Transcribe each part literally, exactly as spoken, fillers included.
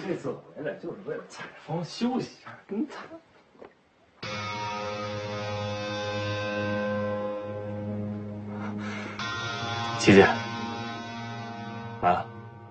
这次回来就是为了采风休息一下，跟他。琪姐，来了。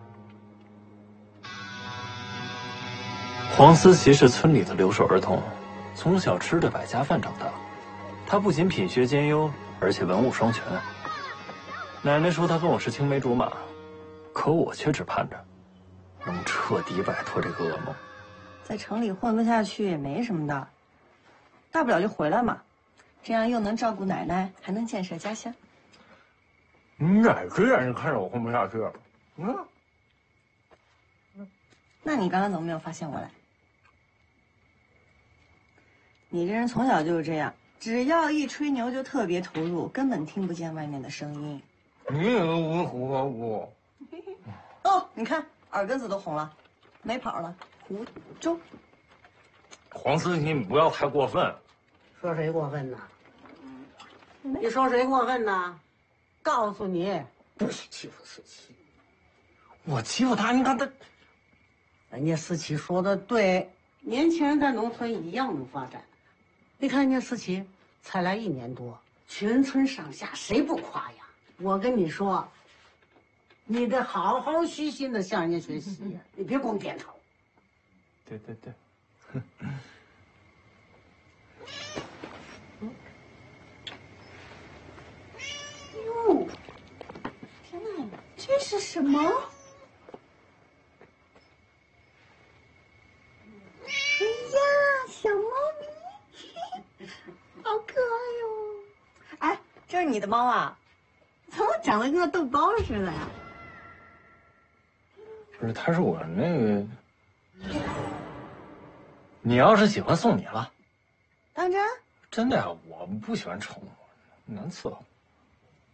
黄思琪是村里的留守儿童，从小吃着百家饭长大。她不仅品学兼优，而且文武双全。奶奶说她跟我是青梅竹马，可我却只盼着能彻底摆脱这个噩梦。 在城里混不下去也没什么的，大不了就回来嘛，这样又能照顾奶奶，还能建设家乡。 你哪只眼睛看着我混不下去了？嗯， 那你刚刚怎么没有发现我来？你这人从小就是这样，只要一吹牛就特别投入，根本听不见外面的声音。 你也无虎可虎。 哦，你看耳根子都红了，没跑了。湖州， 黄思琪，你不要太过分。 说谁过分呢？你说谁过分呢？告诉你，不许欺负思琪。 我欺负他，你看他。 人家思琪说的对，年轻人在农村一样能发展。你看人家思琪才来一年多，全村上下谁不夸呀？我跟你说，你得好好虚心的向人家学习，你别光点头。 对对对。 哟，天哪，这是什么？哎呀，小猫咪，好可爱哟！哎，这是你的猫啊？怎么长得跟个豆包似的呀？ 不是，它是我那个。你要是喜欢，送你了。 当真？ 真的呀，我不喜欢宠物，难伺候。